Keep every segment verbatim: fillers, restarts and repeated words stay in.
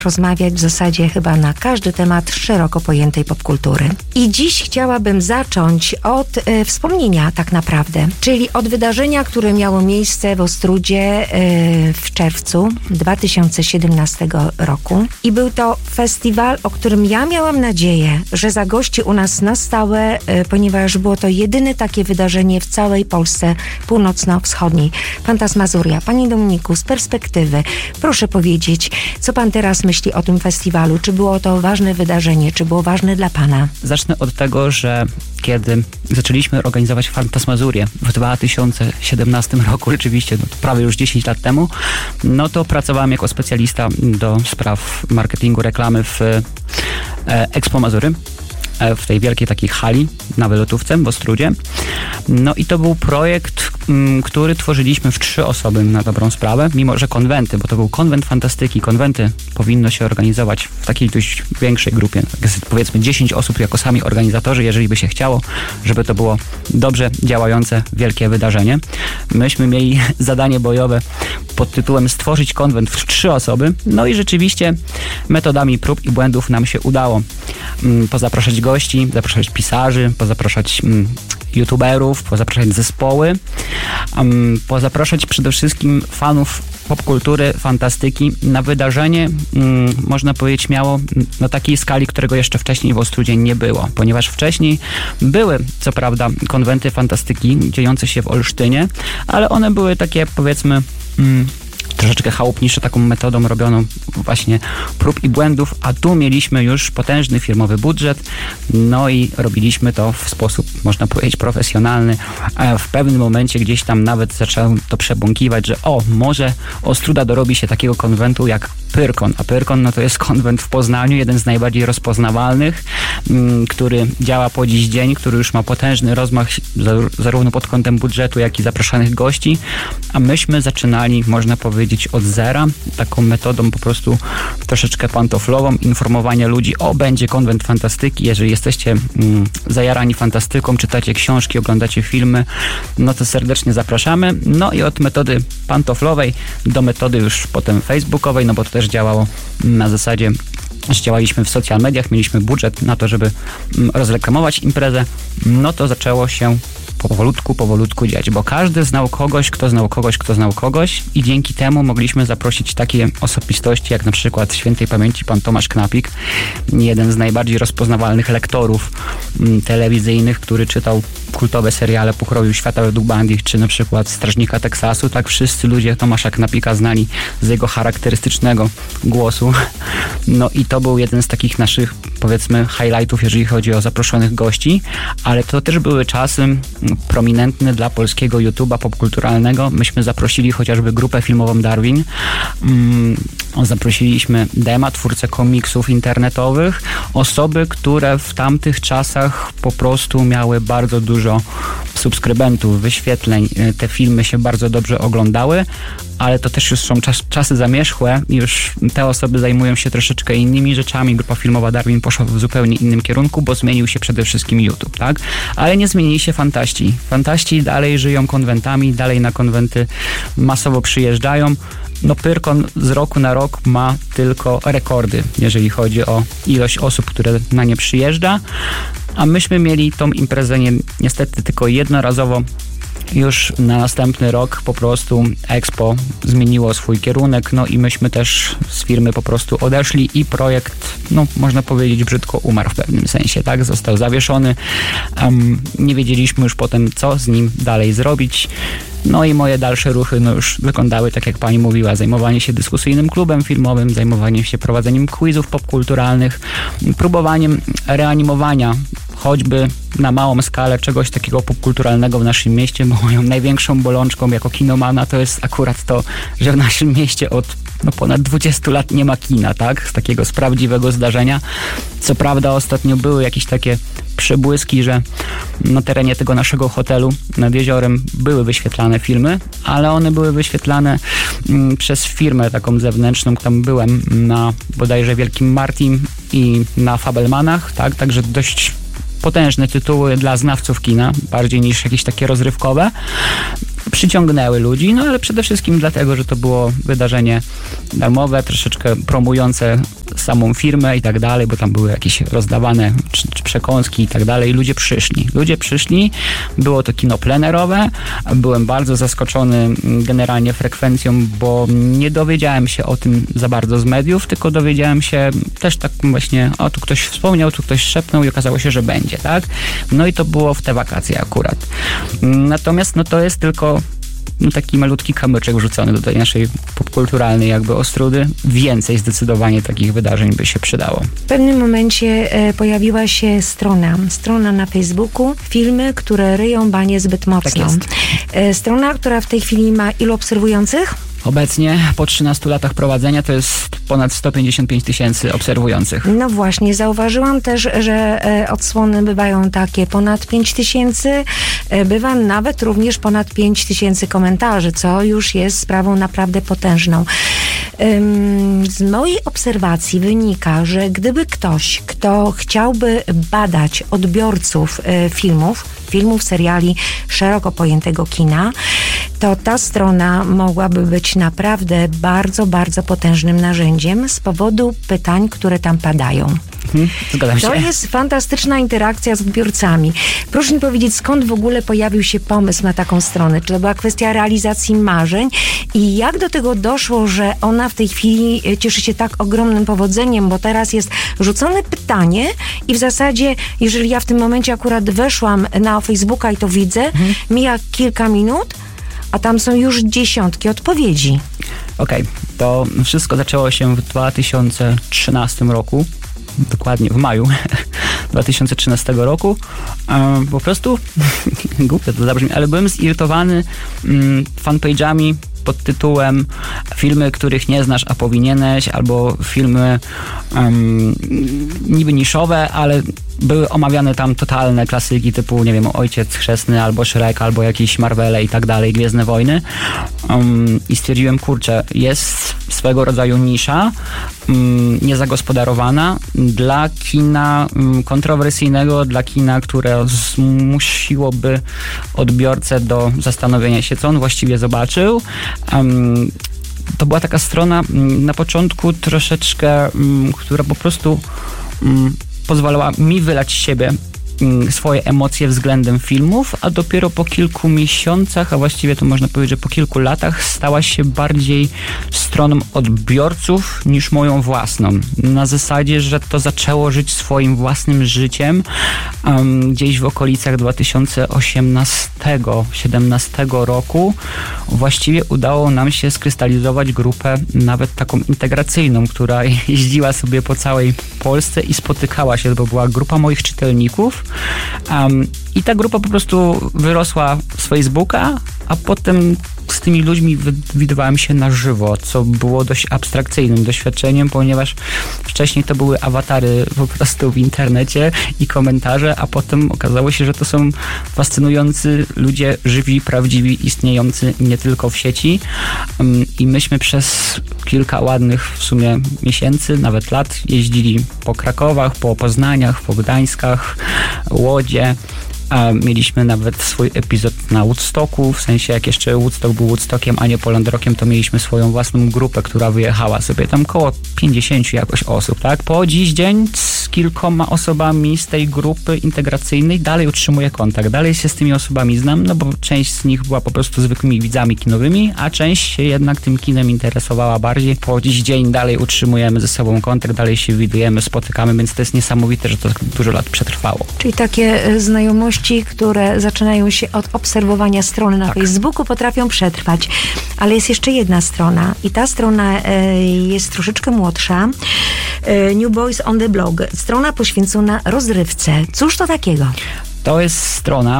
rozmawiać w zasadzie chyba na każdy temat szeroko pojętej popkultury. I dziś chciałabym zacząć od e, wspomnienia tak naprawdę, czyli od wydarzenia, które miało miejsce w Ostródzie e, w czerwcu dwa tysiące siedemnastego roku. I był to festiwal, o którym ja miałam nadzieję, że zagości u nas na stałe, e, ponieważ było to jedyne takie wydarzenie w całej Polsce północno-wschodniej. Fantasmazuria. Panie Dominiku, z perspektywy, proszę powiedzieć, co pan teraz myśli o tym festiwalu? Czy było to ważne wydarzenie? Czy było ważne dla pana? Zacznę od tego, że kiedy zaczęliśmy organizować Fantasmazurię w dwa tysiące siedemnastym roku, rzeczywiście no to prawie już dziesięć lat temu, no to pracowałem jako specjalista do spraw marketingu, reklamy w e, Expo Mazury, w tej wielkiej takiej hali na wylotówce w Ostródzie. No i to był projekt, m, który tworzyliśmy w trzy osoby na dobrą sprawę, mimo że konwenty, bo to był konwent fantastyki, konwenty powinno się organizować w takiej dość większej grupie, powiedzmy dziesięć osób jako sami organizatorzy, jeżeli by się chciało, żeby to było dobrze działające, wielkie wydarzenie. Myśmy mieli zadanie bojowe pod tytułem stworzyć konwent w trzy osoby, no i rzeczywiście metodami prób i błędów nam się udało m, pozapraszać gości, zapraszać pisarzy, pozapraszać mm, youtuberów, pozapraszać zespoły, um, pozapraszać przede wszystkim fanów popkultury, fantastyki na wydarzenie, um, można powiedzieć miało na takiej skali, którego jeszcze wcześniej w Ostródzie nie było, ponieważ wcześniej były co prawda konwenty fantastyki dziejące się w Olsztynie, ale one były takie powiedzmy um, troszeczkę chałupnicze, taką metodą robioną właśnie prób i błędów, a tu mieliśmy już potężny firmowy budżet, no i robiliśmy to w sposób, można powiedzieć, profesjonalny. W pewnym momencie gdzieś tam nawet zacząłem to przebąkiwać, że o, może Ostróda dorobi się takiego konwentu jak Pyrkon, a Pyrkon no to jest konwent w Poznaniu, jeden z najbardziej rozpoznawalnych, m, który działa po dziś dzień, który już ma potężny rozmach zarówno pod kątem budżetu, jak i zapraszanych gości, a myśmy zaczynali, można powiedzieć, od zera, taką metodą po prostu troszeczkę pantoflową, informowania ludzi, o, będzie konwent fantastyki, jeżeli jesteście mm, zajarani fantastyką, czytacie książki, oglądacie filmy, no to serdecznie zapraszamy. No i od metody pantoflowej do metody już potem facebookowej, no bo to też działało na zasadzie, że działaliśmy w social mediach, mieliśmy budżet na to, żeby mm, rozreklamować imprezę, no to zaczęło się powolutku, powolutku dziać, bo każdy znał kogoś, kto znał kogoś, kto znał kogoś i dzięki temu mogliśmy zaprosić takie osobistości, jak na przykład świętej pamięci pan Tomasz Knapik, jeden z najbardziej rozpoznawalnych lektorów m, telewizyjnych, który czytał kultowe seriale pokroju Świata według Bandich, czy na przykład Strażnika Teksasu, tak wszyscy ludzie Tomasza Knapika znali z jego charakterystycznego głosu. No i to był jeden z takich naszych, powiedzmy, highlightów, jeżeli chodzi o zaproszonych gości, ale to też były czasy prominentne dla polskiego YouTube'a popkulturalnego. Myśmy zaprosili chociażby grupę filmową Darwin, mm, zaprosiliśmy Dema, twórcę komiksów internetowych, osoby, które w tamtych czasach po prostu miały bardzo dużo subskrybentów, wyświetleń. Te filmy się bardzo dobrze oglądały, ale to też już są czas, czasy zamierzchłe. Już te osoby zajmują się troszeczkę innymi rzeczami. Grupa filmowa Darwin poszła w zupełnie innym kierunku, bo zmienił się przede wszystkim YouTube, tak? Ale nie zmienili się fantaści. Fantaści dalej żyją konwentami, dalej na konwenty masowo przyjeżdżają. No Pyrkon z roku na rok ma tylko rekordy, jeżeli chodzi o ilość osób, które na nie przyjeżdża, a myśmy mieli tą imprezę ni- niestety tylko jednorazowo. Już na następny rok po prostu Expo zmieniło swój kierunek, no i myśmy też z firmy po prostu odeszli i projekt, no można powiedzieć brzydko umarł w pewnym sensie, tak? Został zawieszony. Um, nie wiedzieliśmy już potem, co z nim dalej zrobić. No i moje dalsze ruchy no już wyglądały tak, jak pani mówiła, zajmowanie się dyskusyjnym klubem filmowym, zajmowanie się prowadzeniem quizów popkulturalnych, próbowaniem reanimowania choćby na małą skalę czegoś takiego popkulturalnego w naszym mieście, bo moją największą bolączką jako kinomana to jest akurat to, że w naszym mieście od no, ponad dwudziestu lat nie ma kina, tak? Z takiego z prawdziwego zdarzenia. Co prawda ostatnio były jakieś takie przebłyski, że na terenie tego naszego hotelu nad jeziorem były wyświetlane filmy, ale one były wyświetlane mm, przez firmę taką zewnętrzną. Tam byłem na bodajże Wielkim Martim i na Fabelmanach, tak? Także dość potężne tytuły dla znawców kina, bardziej niż jakieś takie rozrywkowe. przyciągnęły ludzi, no ale przede wszystkim dlatego, że to było wydarzenie darmowe, troszeczkę promujące samą firmę i tak dalej, bo tam były jakieś rozdawane czy, czy przekąski i tak dalej. I ludzie przyszli. Ludzie przyszli, było to kino plenerowe. Byłem bardzo zaskoczony generalnie frekwencją, bo nie dowiedziałem się o tym za bardzo z mediów, tylko dowiedziałem się też tak właśnie, o tu ktoś wspomniał, tu ktoś szepnął i okazało się, że będzie, tak? No i to było w te wakacje akurat. Natomiast no to jest tylko no taki malutki kamyczek wrzucony do tej naszej popkulturalnej jakby Ostródy. Więcej zdecydowanie takich wydarzeń by się przydało. W pewnym momencie e, pojawiła się strona, strona na Facebooku, filmy, które ryją banie zbyt mocno. Tak jest. E, strona, która w tej chwili ma ilu obserwujących? Obecnie po trzynastu latach prowadzenia to jest ponad sto pięćdziesiąt pięć tysięcy obserwujących. No właśnie, zauważyłam też, że e, odsłony bywają takie ponad pięć tysięcy, e, bywa nawet również ponad pięć tysięcy komentarzy, co już jest sprawą naprawdę potężną. Ym, z mojej obserwacji wynika, że gdyby ktoś, kto chciałby badać odbiorców e, filmów, filmów, seriali, szeroko pojętego kina, to ta strona mogłaby być naprawdę bardzo, bardzo potężnym narzędziem z powodu pytań, które tam padają. Hmm, zgadzam się. To jest fantastyczna interakcja z odbiorcami. Proszę mi powiedzieć, skąd w ogóle pojawił się pomysł na taką stronę? Czy to była kwestia realizacji marzeń? I jak do tego doszło, że ona w tej chwili cieszy się tak ogromnym powodzeniem? Bo teraz jest rzucone pytanie i w zasadzie, jeżeli ja w tym momencie akurat weszłam na Facebooka i to widzę, mhm. mija kilka minut, a tam są już dziesiątki odpowiedzi. Okej, okay. To wszystko zaczęło się w dwa tysiące trzynastym roku. Dokładnie w maju dwa tysiące trzynastego roku. Um, po prostu, głupio to zabrzmi, ale byłem zirytowany um, fanpage'ami pod tytułem filmy, których nie znasz, a powinieneś, albo filmy um, niby niszowe, ale były omawiane tam totalne klasyki typu, nie wiem, Ojciec Chrzestny, albo Shrek, albo jakieś Marvele i tak dalej, Gwiezdne Wojny. Um, I stwierdziłem, kurczę, jest swego rodzaju nisza, um, niezagospodarowana dla kina um, kontrowersyjnego, dla kina, które zmusiłoby odbiorcę do zastanowienia się, co on właściwie zobaczył. Um, to była taka strona um, na początku troszeczkę, um, która po prostu um, pozwalała mi wylać z siebie swoje emocje względem filmów, a dopiero po kilku miesiącach, a właściwie to można powiedzieć, że po kilku latach stała się bardziej stroną odbiorców niż moją własną. Na zasadzie, że to zaczęło żyć swoim własnym życiem um, gdzieś w okolicach dwa tysiące osiemnastego siedemnastego roku. Właściwie udało nam się skrystalizować grupę nawet taką integracyjną, która jeździła sobie po całej Polsce i spotykała się, bo była grupa moich czytelników. Um, I ta grupa po prostu wyrosła z Facebooka, a potem z tymi ludźmi widywałem się na żywo, co było dość abstrakcyjnym doświadczeniem, ponieważ wcześniej to były awatary po prostu w internecie i komentarze, a potem okazało się, że to są fascynujący ludzie, żywi, prawdziwi, istniejący nie tylko w sieci. Um, I myśmy przez kilka ładnych w sumie miesięcy, nawet lat, jeździli po Krakowach, po Poznaniach, po Gdańskach, Łodzie. A mieliśmy nawet swój epizod na Woodstocku, w sensie jak jeszcze Woodstock był Woodstockiem, a nie Poland Rockiem, to mieliśmy swoją własną grupę, która wyjechała sobie tam koło pięćdziesięciu jakoś osób, tak? Po dziś dzień z kilkoma osobami z tej grupy integracyjnej dalej utrzymuję kontakt, dalej się z tymi osobami znam, no bo część z nich była po prostu zwykłymi widzami kinowymi, a część się jednak tym kinem interesowała bardziej. Po dziś dzień dalej utrzymujemy ze sobą kontakt, dalej się widujemy, spotykamy, więc to jest niesamowite, że to dużo lat przetrwało. Czyli takie znajomości, które zaczynają się od obserwowania strony na tak. Facebooku, potrafią przetrwać. Ale jest jeszcze jedna strona i ta strona e, jest troszeczkę młodsza. E, New Boys on the Blog. Strona poświęcona rozrywce. Cóż to takiego? To jest strona,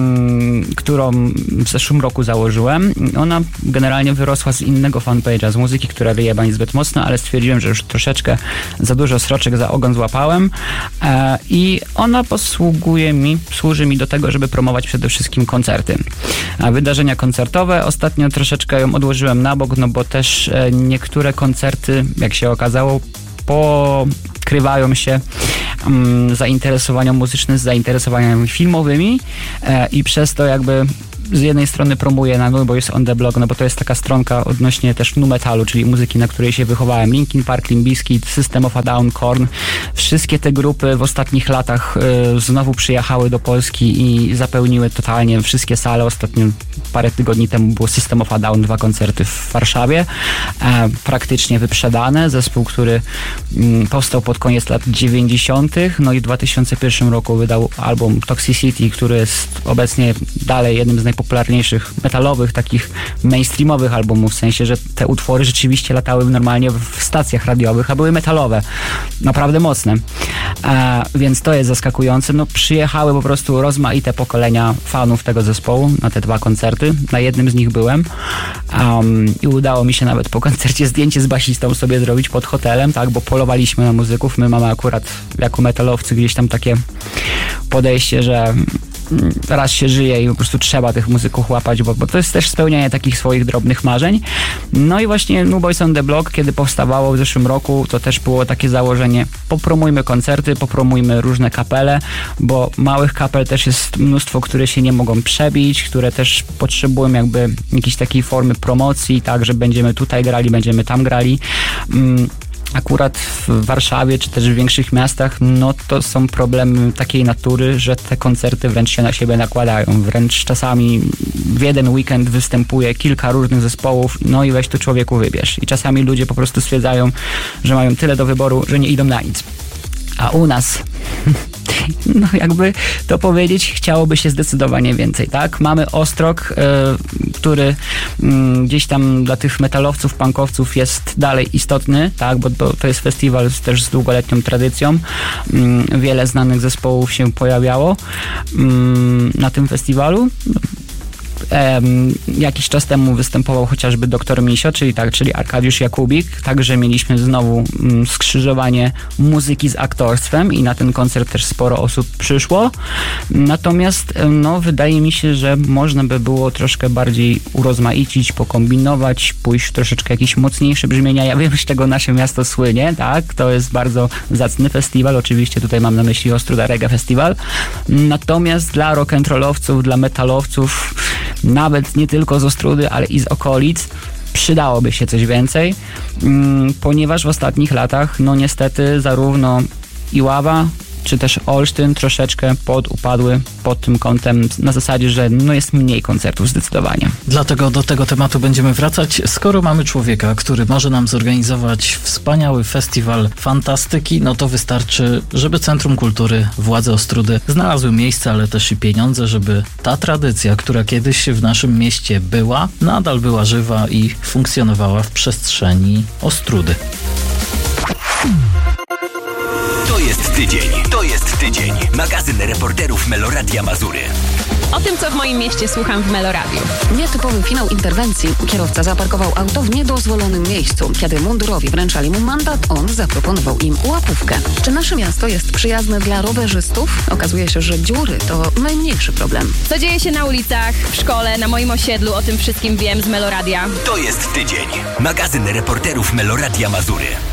mm, którą w zeszłym roku założyłem. Ona generalnie wyrosła z innego fanpage'a, z muzyki, która ryje bań zbyt mocno, ale stwierdziłem, że już troszeczkę za dużo sroczek za ogon złapałem e, i ona posługuje mi, służy mi do tego, żeby promować przede wszystkim koncerty. A wydarzenia koncertowe, ostatnio troszeczkę ją odłożyłem na bok, no bo też e, niektóre koncerty, jak się okazało, pokrywają się um, zainteresowania muzyczne z zainteresowaniami filmowymi e, i przez to jakby z jednej strony promuję na New Boys on the Block, no bo to jest taka stronka odnośnie też nu metalu, czyli muzyki, na której się wychowałem. Linkin Park, Limp Bizkit, System of a Down, Korn. Wszystkie te grupy w ostatnich latach y, znowu przyjechały do Polski i zapełniły totalnie wszystkie sale. Ostatnio parę tygodni temu było System of a Down, dwa koncerty w Warszawie. E, praktycznie wyprzedane. Zespół, który mm, powstał pod koniec lat dziewięćdziesiątych. No i w dwa tysiące pierwszym roku wydał album Toxicity, który jest obecnie dalej jednym z najpopularniejszych metalowych, takich mainstreamowych albumów, w sensie, że te utwory rzeczywiście latały normalnie w stacjach radiowych, a były metalowe. Naprawdę mocne. E, więc to jest zaskakujące. No, przyjechały po prostu rozmaite pokolenia fanów tego zespołu na te dwa koncerty. Na jednym z nich byłem um, i udało mi się nawet po koncercie zdjęcie z basistą sobie zrobić pod hotelem, tak, bo polowaliśmy na muzyków. My mamy akurat jako metalowcy gdzieś tam takie podejście, że raz się żyje i po prostu trzeba tych muzyków łapać, bo, bo to jest też spełnianie takich swoich drobnych marzeń. No i właśnie New Boys on the Block, kiedy powstawało w zeszłym roku, to też było takie założenie: popromujmy koncerty, popromujmy różne kapele, bo małych kapel też jest mnóstwo, które się nie mogą przebić, które też potrzebują jakby jakiejś takiej formy promocji, tak, że będziemy tutaj grali, będziemy tam grali. Mm. Akurat w Warszawie, czy też w większych miastach, no to są problemy takiej natury, że te koncerty wręcz się na siebie nakładają. Wręcz czasami w jeden weekend występuje kilka różnych zespołów, no i weź tu człowieku wybierz. I czasami ludzie po prostu stwierdzają, że mają tyle do wyboru, że nie idą na nic. A u nas... No jakby to powiedzieć, chciałoby się zdecydowanie więcej, tak? Mamy Ostrog, y, który y, gdzieś tam dla tych metalowców, punkowców jest dalej istotny, tak? Bo, bo to jest festiwal też z długoletnią tradycją. Y, wiele znanych zespołów się pojawiało y, na tym festiwalu. Um, jakiś czas temu występował chociażby Doktor Misio, czyli tak, czyli Arkadiusz Jakubik. Także mieliśmy znowu um, skrzyżowanie muzyki z aktorstwem i na ten koncert też sporo osób przyszło. Natomiast no, wydaje mi się, że można by było troszkę bardziej urozmaicić, pokombinować, pójść w troszeczkę jakieś mocniejsze brzmienia. Ja wiem, z czego nasze miasto słynie, tak? To jest bardzo zacny festiwal. Oczywiście tutaj mam na myśli Ostruda Reggae Festival. Natomiast dla rock'n'rollowców, dla metalowców, nawet nie tylko z Ostrudy, ale i z okolic, przydałoby się coś więcej, ponieważ w ostatnich latach, no niestety, zarówno Iława, czy też Olsztyn troszeczkę podupadły pod tym kątem, na zasadzie, że no jest mniej koncertów zdecydowanie. Dlatego do tego tematu będziemy wracać. Skoro mamy człowieka, który może nam zorganizować wspaniały festiwal fantastyki, no to wystarczy, żeby Centrum Kultury, władze Ostrudy znalazły miejsce, ale też i pieniądze, żeby ta tradycja, która kiedyś w naszym mieście była, nadal była żywa i funkcjonowała w przestrzeni Ostrudy. To jest tydzień, to jest tydzień. Magazyn reporterów Meloradia Mazury. O tym, co w moim mieście słucham w Meloradiu. Nietypowy finał interwencji. Kierowca zaparkował auto w niedozwolonym miejscu. Kiedy mundurowi wręczali mu mandat, on zaproponował im łapówkę. Czy nasze miasto jest przyjazne dla rowerzystów? Okazuje się, że dziury to najmniejszy problem. Co dzieje się na ulicach, w szkole, na moim osiedlu, o tym wszystkim wiem z Meloradia. To jest tydzień. Magazyn reporterów Meloradia Mazury.